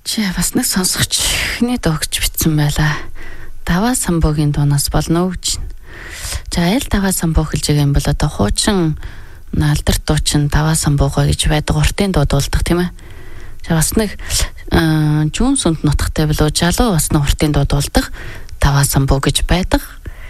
Чи бас нэг сонсогч ихний дуугч битсэн байлаа. Даваа самбуугийн дуунаас болно гэж. За аль даваа самбуу хэлж байгаа юм бол одоо хуучин алдарт дуучин даваа самбуугаа гэж байдаг уртын дуу дуулдаг тийм ээ. За бас нэг жүүн сүнд нутагтай билүү жалуу бас нэг уртын дуу дуулдаг даваа самбуу гэж байдаг.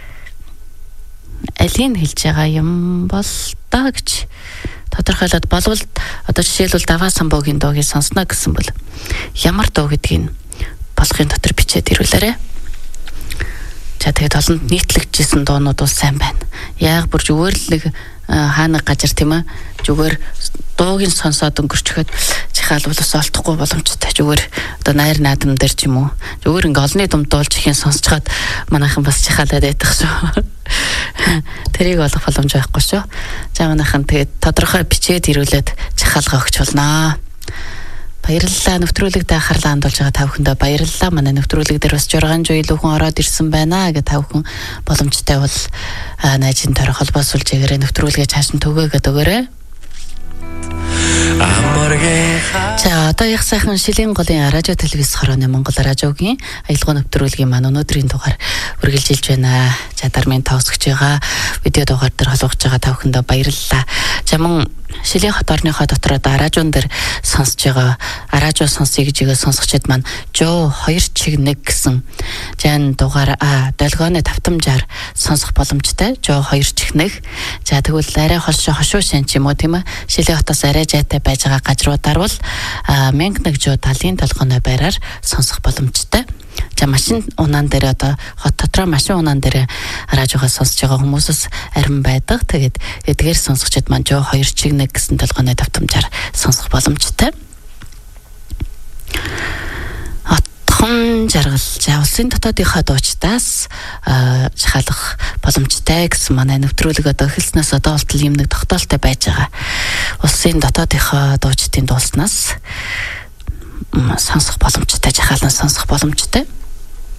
Алийг хэлж байгаа юм бол та гэж тодорхойлоод болвол одоо жишээлбэл даваа самбуугийн дуугийг сонсно гэсэн бол ямар дуу гэдгийг болохын дотор бичээд ирүүлээрэй. За тэгээд олонд нийтлэгдсэн дуунууд бол сайн байна. Яг бүр зүгээр л нэг хаана гажир тийм ээ. Зүгээр дуугийн сонсоод өнгөрчөхөд чихаалбал бас олдохгүй боломжтой. Зүгээр одоо найр наадам дээр ч юм уу. Зүгээр ингээ олонний дунд дуулж ихийн сонсчгаад манайхан бас чихаалаад байдаг шүү. Тэрийг олох боломж байхгүй шүү. За манайхан тэгээд тодорхой бичээд ирүүлээд чихаалгаа өгч болноо. Баярлалаа нэвтрүүлэгт анхаарлаа хандуулж байгаа та бүхэндээ баярлалаа. Манай нэвтрүүлэг дээр бас 6 жил хүн ороод ирсэн байна гэж та бүхэн боломжтой бол найзын тойроо холбоосуулж ягээрээ нэвтрүүлгээ цааш нь түгээгээд өгөөрэй. За одоо их сайхан шилийн голын радио телевиз хорооны Монгол радиогийн аялал нэвтрүүлгийн маань өнөөдрийн дугаар үргэлжилж байна. За дармын тоосгож байгаа видео дугаар дээр холбогдож байгаа та бүхэндээ баярлалаа. За мөн Шилийн хот орныхоо дотор одоо радион дээр сонсож байгаа радио сонсъё гэж сонсогчид маань Жо 2 чиг 1 гэсэн жан дугаар долгооны тавтамжаар сонсох боломжтой. Жо 2 чиг 1. За тэгвэл арай хошуу шин ч юм уу тийм ээ. Шилийн хотоос арай жайтай байж байгаа газруудаар бол 1001 Жо 70 толгойн байраар сонсох боломжтой. За машин унаан дээр одоо хот дотроо машин унаан дээр радиогоо сонсож байгаа хүмүүсээс арин байдаг. Тэгээд эдгээр сонсогчид маань Жо 2 чиг 1 гэсэн толгойн давтамжаар сонсох боломжтой. Отхон жаргал улсын дотоодынхаа дуучдаас шахалах боломжтой гэсэн манай нэвтрүүлэг одоо эхэлснээс одоо болтол юм нэг тогтоолтой байж байгаа. Улсын дотоодынхаа дуучдын дуулснаас сонсох боломжтой, жахаалан сонсох боломжтой.